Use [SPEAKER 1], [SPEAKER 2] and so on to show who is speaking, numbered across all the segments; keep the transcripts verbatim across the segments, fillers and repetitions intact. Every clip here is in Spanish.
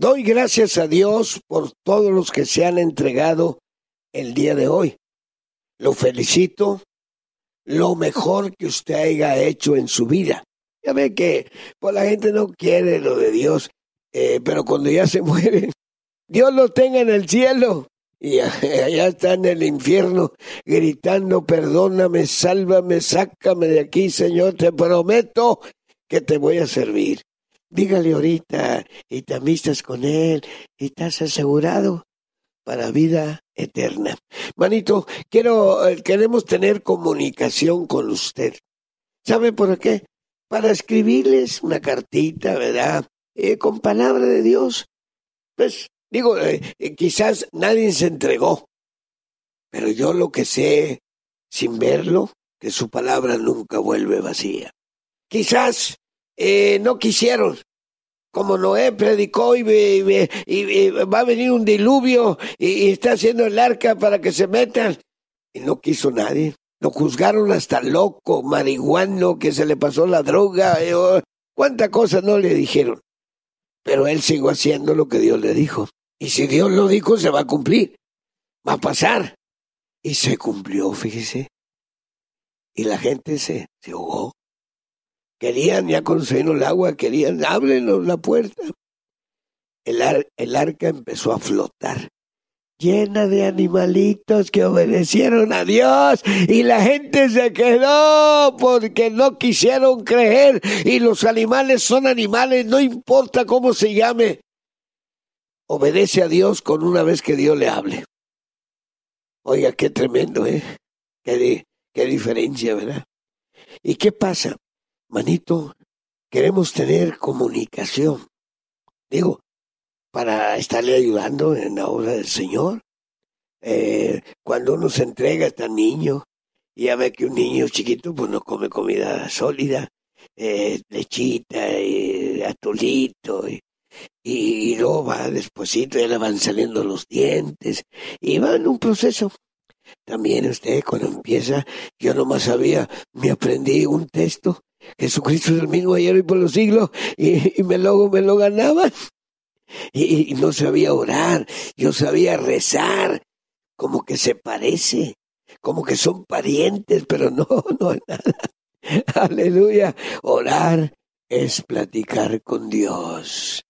[SPEAKER 1] Doy gracias a Dios por todos los que se han entregado el día de hoy. Lo felicito, lo mejor que usted haya hecho en su vida. Ya ve que pues, la gente no quiere lo de Dios, eh, pero cuando ya se mueren, Dios lo tenga en el cielo. Y allá está en el infierno gritando, perdóname, sálvame, sácame de aquí, Señor, te prometo que te voy a servir. Dígale ahorita, y te amistas con Él, y estás asegurado para vida eterna. Manito, quiero, queremos tener comunicación con usted. ¿Sabe por qué? Para escribirles una cartita, ¿verdad? Eh, con palabra de Dios. Pues, digo, eh, eh, quizás nadie se entregó, pero yo lo que sé, sin verlo, que su palabra nunca vuelve vacía. Quizás eh, no quisieron, como Noé predicó y, y, y, y va a venir un diluvio y, y está haciendo el arca para que se metan, y no quiso nadie. Lo juzgaron hasta loco, marihuano, que se le pasó la droga, eh, oh, cuánta cosa no le dijeron. Pero él siguió haciendo lo que Dios le dijo. Y si Dios lo dijo, se va a cumplir. Va a pasar. Y se cumplió, fíjese. Y la gente se, se ahogó. Querían, ya cuando se vino el agua, querían, ábrenos la puerta. El, ar, el arca empezó a flotar, llena de animalitos que obedecieron a Dios, y la gente se quedó porque no quisieron creer, y los animales son animales, no importa cómo se llame. Obedece a Dios con una vez que Dios le hable. Oiga, qué tremendo, ¿eh? Qué, qué diferencia, ¿verdad? ¿Y qué pasa? Manito, queremos tener comunicación, digo, para estarle ayudando en la obra del Señor. Eh, cuando uno se entrega está niño, y ya ve que un niño chiquito pues no come comida sólida, eh, lechita, y atolito, y, y, y luego va despuesito, ya le van saliendo los dientes, y va en un proceso. También usted cuando empieza, yo nomás sabía, me aprendí un texto, Jesucristo es el mismo ayer y por los siglos, y, y me, lo, me lo ganaba, y, y no sabía orar, yo sabía rezar, como que se parece, como que son parientes, pero no, no es nada. Aleluya. Orar es platicar con Dios.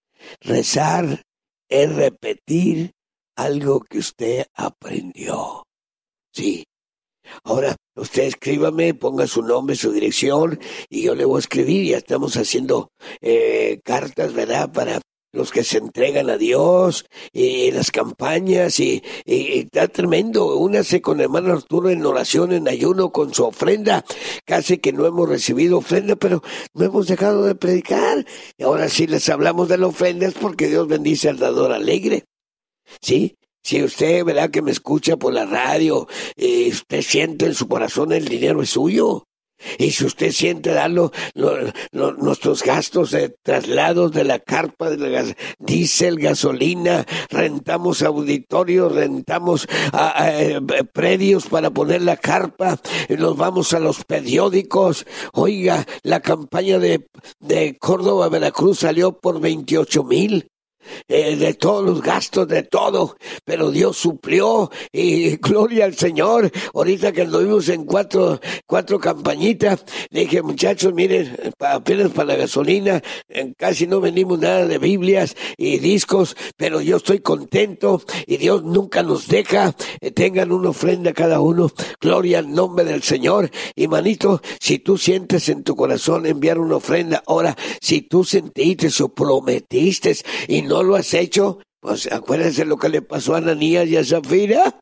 [SPEAKER 1] Rezar es repetir algo que usted aprendió. Sí. Ahora, usted escríbame, ponga su nombre, su dirección, y yo le voy a escribir. Ya estamos haciendo eh, cartas, ¿verdad?, para los que se entregan a Dios, y las campañas, y, y, y está tremendo. Únase con hermano Arturo en oración, en ayuno, con su ofrenda. Casi que no hemos recibido ofrenda, pero no hemos dejado de predicar. Y ahora sí les hablamos de la ofrenda, es porque Dios bendice al dador alegre. ¿Sí? Si usted, ¿verdad?, que me escucha por la radio, y usted siente en su corazón el dinero es suyo. Y si usted siente dar lo, lo, lo, nuestros gastos de traslados de la carpa, de la gas, diésel, gasolina, rentamos auditorios, rentamos a, a, predios para poner la carpa, nos vamos a los periódicos. Oiga, la campaña de, de Córdoba a Veracruz salió por veintiocho mil. Eh, de todos los gastos, de todo, pero Dios suplió, y gloria al Señor. Ahorita que anduvimos en cuatro, cuatro campañitas, le dije, muchachos, miren, apenas para la gasolina, eh, casi no vendimos nada de Biblias y discos, pero yo estoy contento, y Dios nunca nos deja. Eh, tengan una ofrenda cada uno, gloria al nombre del Señor. Y manito, si tú sientes en tu corazón enviar una ofrenda, ahora, si tú sentiste o prometiste y no lo has hecho, pues acuérdense lo que le pasó a Ananías y a Zafira.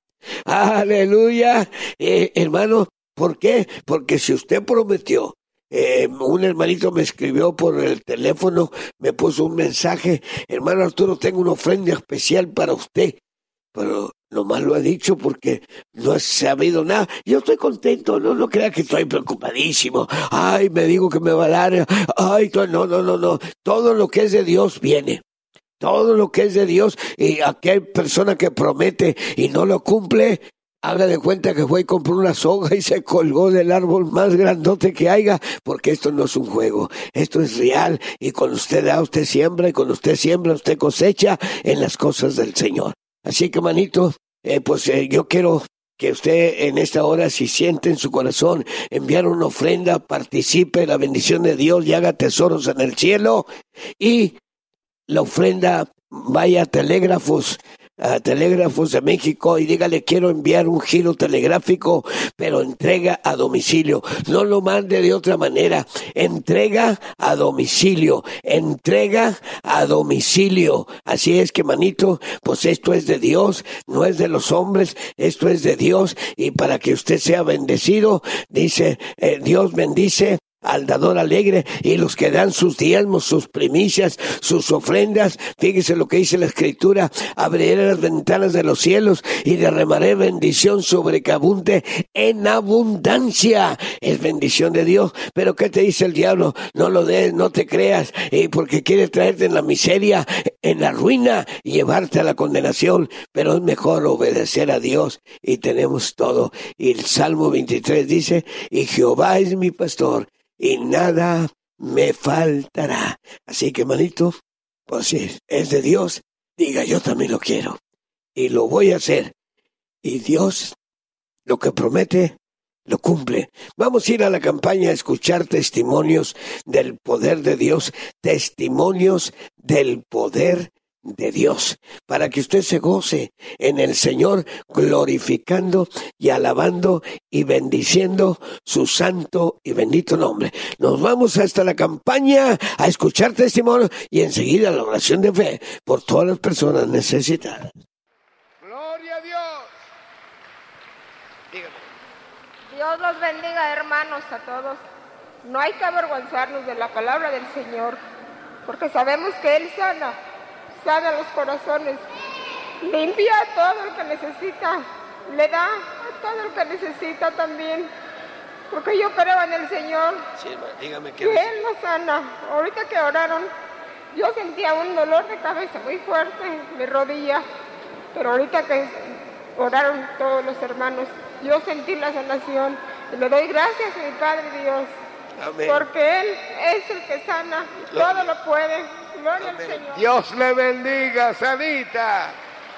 [SPEAKER 1] Aleluya. Eh, hermano, ¿por qué? Porque si usted prometió, eh, un hermanito me escribió por el teléfono, me puso un mensaje, hermano Arturo, tengo una ofrenda especial para usted, pero nomás lo ha dicho porque no ha sabido nada. Yo estoy contento, no, no crea que estoy preocupadísimo. Ay, me digo que me va a dar, ay, no, no, no, no, todo lo que es de Dios viene. Todo lo que es de Dios, y aquella persona que promete y no lo cumple, Haga de cuenta que fue y compró una soga y se colgó del árbol más grandote que haya, porque esto no es un juego, esto es real, y cuando usted da, usted siembra, y cuando usted siembra, usted cosecha en las cosas del Señor. Así que, manito, eh, pues eh, yo quiero que usted en esta hora, si siente en su corazón enviar una ofrenda, participe en la bendición de Dios y haga tesoros en el cielo, y la ofrenda vaya a telégrafos, a Telégrafos de México, y dígale: quiero enviar un giro telegráfico, pero entrega a domicilio. No lo mande de otra manera. Entrega a domicilio. Entrega a domicilio. Así es que, manito, pues esto es de Dios, no es de los hombres, esto es de Dios. Y para que usted sea bendecido, dice, eh, Dios bendice al dador alegre, y los que dan sus diezmos, sus primicias, sus ofrendas. Fíjese lo que dice la Escritura: abriré las ventanas de los cielos y derramaré bendición sobre que abunde en abundancia. Es bendición de Dios. Pero ¿qué te dice el diablo? No lo des, no te creas, eh, porque quiere traerte en la miseria, en la ruina, y llevarte a la condenación. Pero es mejor obedecer a Dios, y tenemos todo. Y el Salmo veintitrés dice: y Jehová es mi pastor, y nada me faltará. Así que, manito, pues si es de Dios, diga: yo también lo quiero, y lo voy a hacer. Y Dios, lo que promete, lo cumple. Vamos a ir a la campaña a escuchar testimonios del poder de Dios, testimonios del poder de Dios, para que usted se goce en el Señor, glorificando y alabando y bendiciendo su santo y bendito nombre. Nos vamos hasta la campaña a escuchar testimonios, y enseguida la oración de fe por todas las personas necesitadas.
[SPEAKER 2] Gloria a Dios.
[SPEAKER 3] Dígame.
[SPEAKER 4] Dios los bendiga, hermanos, a todos. No hay que avergonzarnos de la palabra del Señor, porque sabemos que Él sana, sana los corazones, limpia a todo el que necesita, le da a todo el que necesita también, porque yo creo en el Señor,
[SPEAKER 3] Sí, dígame
[SPEAKER 4] que
[SPEAKER 3] qué.
[SPEAKER 4] Él nos sana. Ahorita que oraron, yo sentía un dolor de cabeza muy fuerte en mi rodilla, pero ahorita que oraron todos los hermanos, yo sentí la sanación, y le doy gracias a mi Padre Dios.
[SPEAKER 3] Amén.
[SPEAKER 4] Porque Él es el que sana,
[SPEAKER 3] Gloria.
[SPEAKER 4] todo lo puede. Gloria
[SPEAKER 3] Amén.
[SPEAKER 4] al Señor.
[SPEAKER 2] Dios le bendiga, Sanita.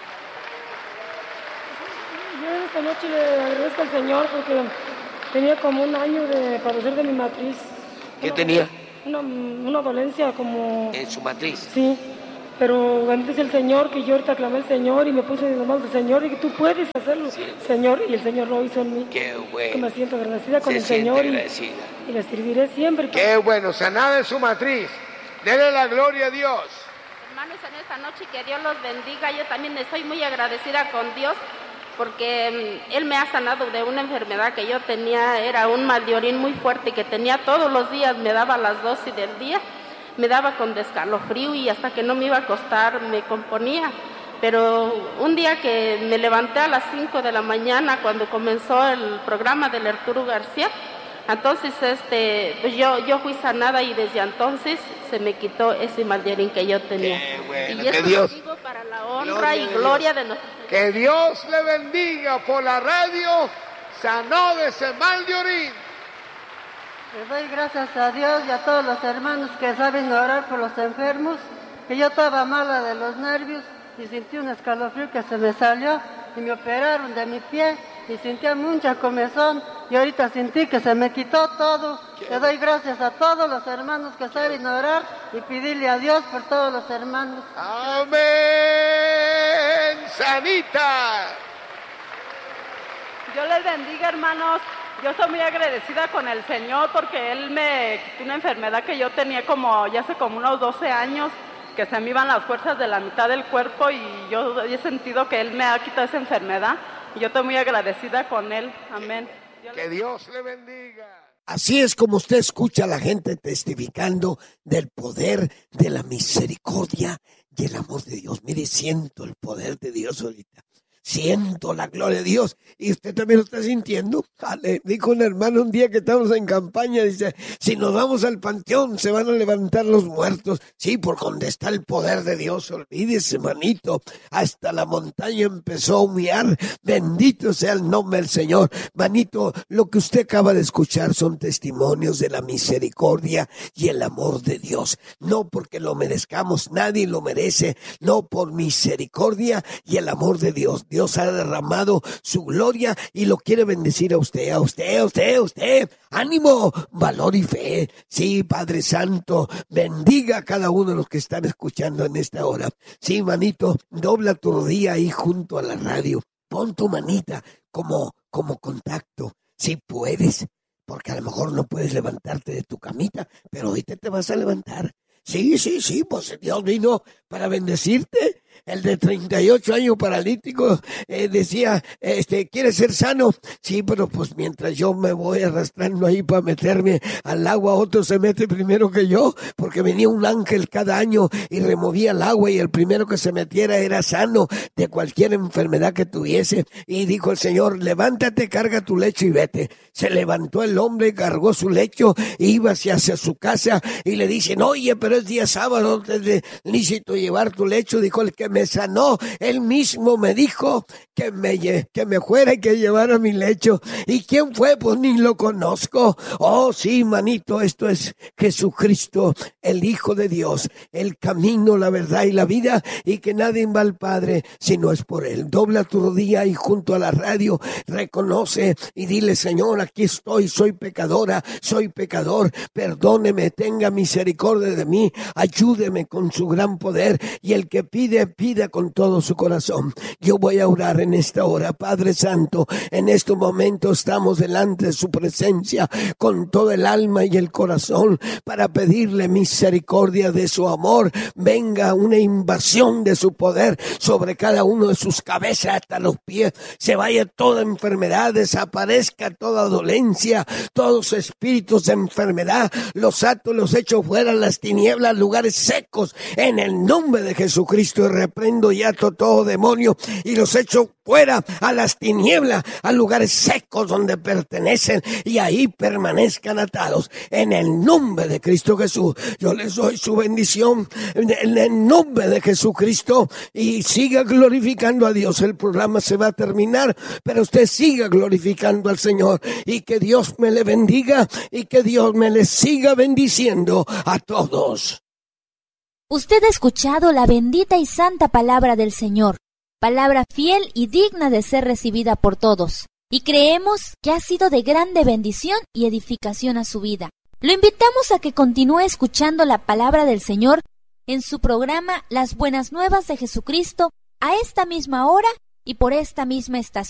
[SPEAKER 5] Yo esta noche le agradezco al Señor porque tenía como un año de padecer de mi matriz.
[SPEAKER 3] ¿Qué
[SPEAKER 5] Una-
[SPEAKER 3] tenía?
[SPEAKER 5] Una, una dolencia como...
[SPEAKER 3] En su matriz.
[SPEAKER 5] Sí, pero bendice el Señor, que yo ahorita clamé al Señor y me puse en las manos del Señor y que tú puedes hacerlo,
[SPEAKER 3] Sí.
[SPEAKER 5] Señor, y el Señor lo hizo en mí.
[SPEAKER 3] Qué
[SPEAKER 5] Que me
[SPEAKER 3] bueno.
[SPEAKER 5] siento agradecida con
[SPEAKER 3] Se
[SPEAKER 5] el
[SPEAKER 3] siente
[SPEAKER 5] Señor y,
[SPEAKER 3] agradecida.
[SPEAKER 5] y le serviré siempre.
[SPEAKER 2] Qué bueno, sanada en su matriz. Dele la gloria a Dios.
[SPEAKER 6] Hermanos, en esta noche que Dios los bendiga. Yo también estoy muy agradecida con Dios porque mm, Él me ha sanado de una enfermedad que yo tenía. Era un mal de orín muy fuerte que tenía todos los días, me daba a las doce del día, me daba con escalofrío y hasta que no me iba a acostar me componía. Pero un día que me levanté a las cinco de la mañana cuando comenzó el programa del Arturo García, entonces este, pues yo, yo fui sanada y desde entonces se me quitó ese mal de orín que yo tenía.
[SPEAKER 3] Qué bueno,
[SPEAKER 6] y
[SPEAKER 3] que
[SPEAKER 6] esto
[SPEAKER 3] Dios-
[SPEAKER 6] lo digo para la honra
[SPEAKER 3] Gloria
[SPEAKER 6] y
[SPEAKER 3] de
[SPEAKER 6] gloria de nuestro Señor.
[SPEAKER 2] Que Dios le bendiga por la radio. Sanó de ese mal de orín.
[SPEAKER 7] Le doy gracias a Dios y a todos los hermanos que saben orar por los enfermos, que yo estaba mala de los nervios y sentí un escalofrío que se me salió y me operaron de mi pie y sentía mucha comezón y ahorita sentí que se me quitó todo. Le doy gracias a todos los hermanos que saben orar y pedirle a Dios por todos los hermanos.
[SPEAKER 2] Amén. Sanita.
[SPEAKER 8] Dios les bendiga, hermanos. Yo estoy muy agradecida con el Señor porque Él me quitó una enfermedad que yo tenía como ya hace como unos doce años, que se me iban las fuerzas de la mitad del cuerpo y yo he sentido que Él me ha quitado esa enfermedad y yo estoy muy agradecida con Él. Amén. Dios les-
[SPEAKER 2] Que Dios le bendiga.
[SPEAKER 1] Así es como usted escucha a la gente testificando del poder, de la misericordia y el amor de Dios. Mire, siento el poder de Dios ahorita. siento la gloria de Dios. Y usted también lo está sintiendo. Ale, dijo un hermano un día que estamos en campaña, dice, si nos vamos al panteón se van a levantar los muertos. Sí, por donde está el poder de Dios, olvídese, manito. Hasta la montaña empezó a humear. Bendito sea el nombre del Señor. Manito, lo que usted acaba de escuchar son testimonios de la misericordia y el amor de Dios. No porque lo merezcamos, nadie lo merece. No, por misericordia y el amor de Dios. Dios ha derramado su gloria y lo quiere bendecir a usted, a usted, a usted, a usted. ¡Ánimo! Valor y fe. Sí, Padre Santo, bendiga a cada uno de los que están escuchando en esta hora. Sí, manito, dobla tu rodilla ahí junto a la radio. Pon tu manita como, como contacto, si puedes, porque a lo mejor no puedes levantarte de tu camita, pero ahorita te vas a levantar. Sí, sí, sí, pues Dios vino para bendecirte. El de treinta y ocho años paralítico eh, decía, este, ¿quieres ser sano? Sí, pero pues mientras yo me voy arrastrando ahí para meterme al agua, otro se mete primero que yo, porque venía un ángel cada año y removía el agua y el primero que se metiera era sano de cualquier enfermedad que tuviese. Y dijo el Señor, levántate, carga tu lecho y vete. Se levantó el hombre, cargó su lecho, iba hacia, hacia su casa y le dicen, oye, pero es día sábado, te necesito llevar tu lecho. Dijo el que me sanó, él mismo me dijo que me, que me fuera y que llevara mi lecho. ¿Y quién fue? Pues ni lo conozco. Oh, sí, manito, esto es Jesucristo, el Hijo de Dios, el camino, la verdad y la vida, y que nadie va al Padre si no es por Él. Dobla tu rodilla y junto a la radio, reconoce y dile, Señor, aquí estoy, soy pecadora, soy pecador, perdóneme, tenga misericordia de mí, ayúdeme con su gran poder, y el que pide, pida con todo su corazón. Yo voy a orar en esta hora. Padre Santo, en este momento estamos delante de su presencia con todo el alma y el corazón para pedirle misericordia de su amor. Venga una invasión de su poder sobre cada uno de sus cabezas hasta los pies. Se vaya toda enfermedad, desaparezca toda dolencia, todos espíritus de enfermedad, los ato, los echo fuera, las tinieblas, lugares secos, en el nombre de Jesucristo. Reprendo y ato todo demonio y los echo fuera a las tinieblas, a lugares secos donde pertenecen, y ahí permanezcan atados en el nombre de Cristo Jesús. Yo les doy su bendición en el nombre de Jesucristo, y siga glorificando a Dios. El programa se va a terminar, pero usted siga glorificando al Señor, y que Dios me le bendiga y que Dios me le siga bendiciendo a todos.
[SPEAKER 3] Usted ha escuchado la bendita y santa palabra del Señor, palabra fiel y digna de ser recibida por todos, y creemos que ha sido de grande bendición y edificación a su vida. Lo invitamos a que continúe escuchando la palabra del Señor en su programa Las Buenas Nuevas de Jesucristo, a esta misma hora y por esta misma estación.